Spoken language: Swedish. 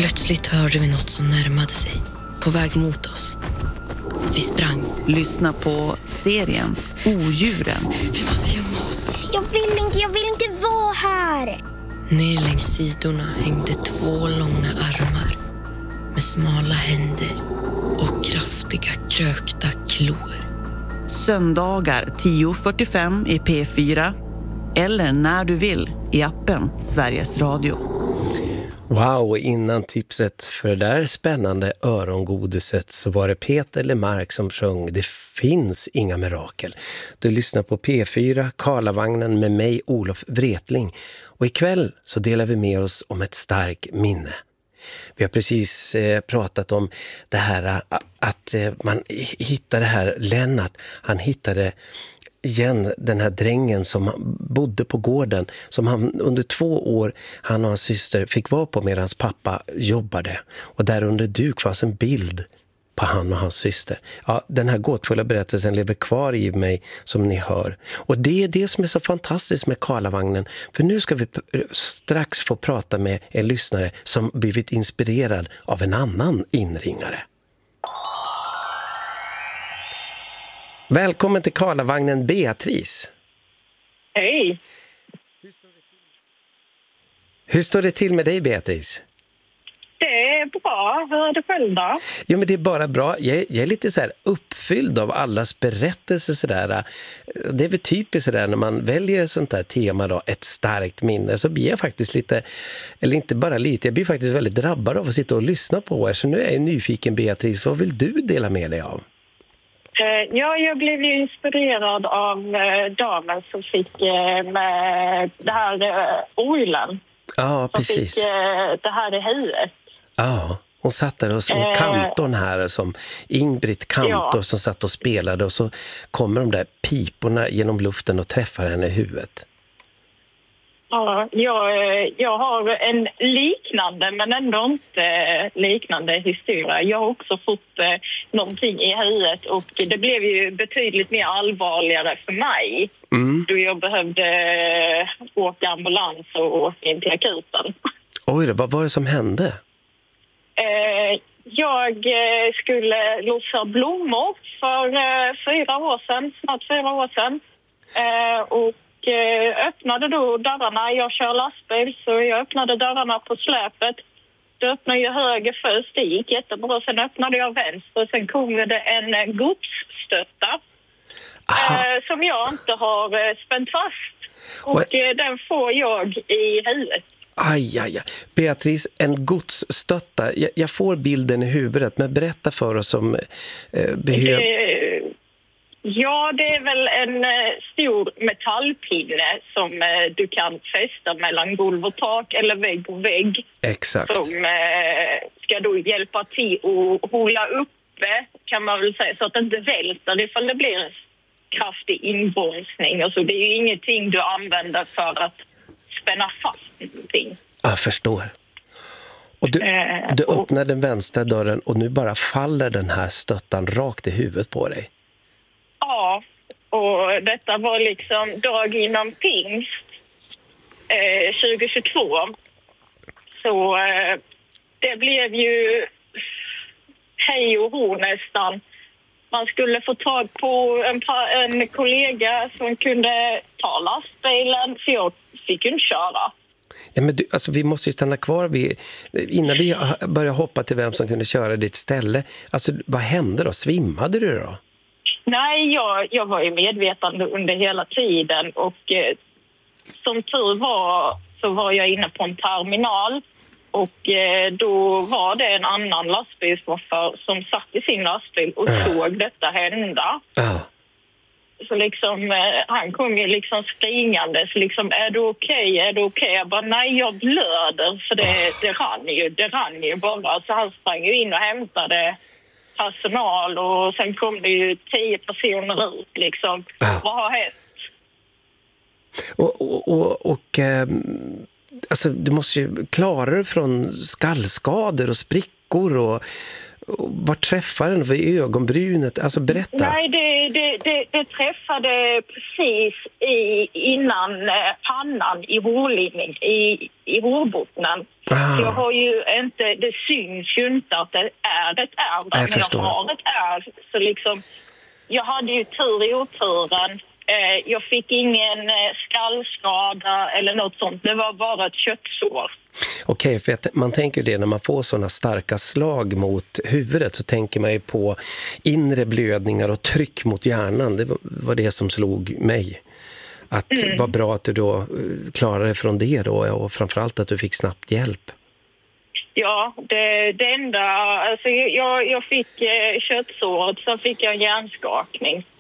Plötsligt hörde vi något som närmade sig, på väg mot oss. Vi sprang. Lyssna på serien Odjuren. Vi måste gömma oss. Jag vill inte vara här. Ner längs sidorna hängde 2 långa armar med smala händer och kraftiga krökta klor. Söndagar 10:45 i P4 eller när du vill i appen Sveriges Radio. Wow, innan tipset för det där spännande örongodiset så var det Peter Lemark som sjöng Det finns inga mirakel. Du lyssnar på P4, Karlavagnen med mig, Olof Wretling. Och ikväll så delar vi med oss om ett starkt minne. Vi har precis pratat om det här att man hittade här, Lennart, han hittade igen den här drängen som bodde på gården som han under 2 år, han och hans syster fick vara på medan hans pappa jobbade. Och där under duk fanns en bild på han och hans syster. Ja, den här gåtfulla berättelsen lever kvar i mig som ni hör. Och det är det som är så fantastiskt med Karlavagnen. För nu ska vi strax få prata med en lyssnare som blivit inspirerad av en annan inringare. Välkommen till Karlavagnen, Beatrice. Hej. Hur står det till med dig, Beatrice? Det är bra. Hur är det själv då? Jo, men det är bara bra. Jag är lite så här uppfylld av allas berättelser sådär. Det är väl typiskt sådär när man väljer ett sånt här tema då, ett starkt minne, så blir jag faktiskt lite, eller inte bara lite, jag blir faktiskt väldigt drabbad av att sitta och lyssna på er. Så nu är jag nyfiken, Beatrice, vad vill du dela med dig av? Ja, jag blev ju inspirerad av damen som fick med det här orlen. Ja, precis. Som fick det här i huvudet. Ja, hon satt där och kantorn här som Ingrid Kantor som satt och spelade och så kommer de där piporna genom luften och träffar henne i huvudet. Ja, jag har en liknande men ändå inte liknande historia. Jag har också fått någonting i huvudet och det blev ju betydligt mer allvarligare för mig. Då jag behövde åka ambulans och åka in till akuten. Oj då, vad var det som hände? Jag skulle lossa blommor för 4 år sedan, snart 4 år sedan. Och öppnade då dörrarna. Jag kör lastbil så jag öppnade dörrarna på släpet. Då öppnade jag höger först, det gick jättebra. Sen öppnade jag vänster och sen kom det en godsstötta som jag inte har spänt fast. Och den får jag i huvudet. Aj. Beatrice, en godsstötta. Jag får bilden i huvudet, men berätta för oss om behöver... Ja, det är väl en stor metallpinne som du kan fästa mellan golv och tak eller vägg och vägg. Exakt. Som ska då hjälpa till att hålla uppe, kan man väl säga, så att det inte välter ifall det blir en kraftig inbromsning. Alltså, det är ju ingenting du använder för att spänna fast någonting. Jag förstår. Och du öppnar den vänstra dörren och nu bara faller den här stöttan rakt i huvudet på dig. Ja, och detta var liksom dag innan pingst 2022. Så det blev ju hej och hå nästan. Man skulle få tag på en kollega som kunde ta lastbilen, för jag fick ju inte köra. Ja, men alltså, vi måste ju stanna kvar innan vi börjar hoppa till vem som kunde köra ditt ställe. Alltså, vad hände då? Svimmade du då? Nej, jag var ju medvetande under hela tiden och som tur var så var jag inne på en terminal och då var det en annan lastbilschaufför som satt i sin lastbil och såg detta hända. Så liksom, han kom ju liksom springande, så liksom, är det okej? Är det okej? Jag bara, nej, jag blöder, för det rann ju bara. Så han sprang ju in och hämtade personal och sen kom det ju 10 personer ut liksom. Vad har hänt? Och alltså, du måste ju klara dig från skallskador och sprickor Var träffade den? Vid ögonbrynet? Alltså berätta. Nej, det träffade precis innan pannan i hårlinning, i hårbottnen. Jag har ju inte, det syns ju inte att det är ett ärr där, men jag har ett ärr. Så liksom, jag hade ju tur i oturen. Jag fick ingen skallskada eller något sånt. Det var bara ett köttsår. Okej, för man tänker det när man får sådana starka slag mot huvudet, så tänker man ju på inre blödningar och tryck mot hjärnan. Det var det som slog mig. Att vad bra att du då klarade dig från det då, och framförallt att du fick snabbt hjälp. Ja, det enda, alltså jag fick köttsåret, så fick jag en hjärnskakning.